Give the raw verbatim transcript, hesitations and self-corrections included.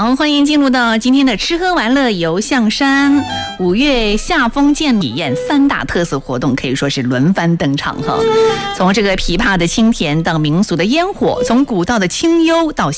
好，欢迎进入到今天的吃喝玩乐游象山。五月下风剑体验三大特色活动可以说是轮番登场哈。从这个琵琶的清甜到民俗的烟火，从古道的清幽到